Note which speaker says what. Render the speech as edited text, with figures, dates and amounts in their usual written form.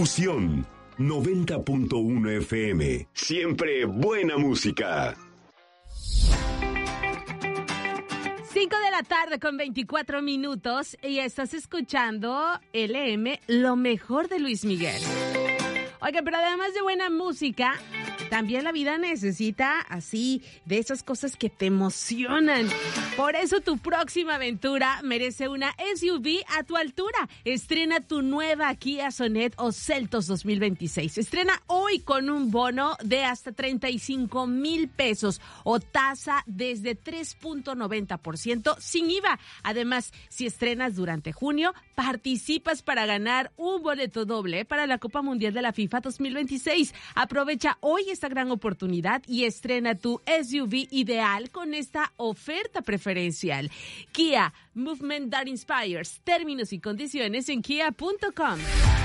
Speaker 1: Fusión 90.1 FM. Siempre buena música.
Speaker 2: 5 de la tarde con 24 minutos y estás escuchando LM, lo mejor de Luis Miguel. Oigan, pero además de buena música, también la vida necesita así de esas cosas que te emocionan. Por eso tu próxima aventura merece una SUV a tu altura. Estrena tu nueva Kia Sonet o Seltos 2026. Estrena hoy con un bono de hasta 35,000 pesos o tasa desde 3.90% sin IVA. Además, si estrenas durante junio, participas para ganar un boleto doble para la Copa Mundial de la FIFA 2026. Aprovecha hoy esta gran oportunidad y estrena tu SUV ideal con esta oferta preferencial. Kia, Movement that Inspires. Términos y condiciones en kia.com.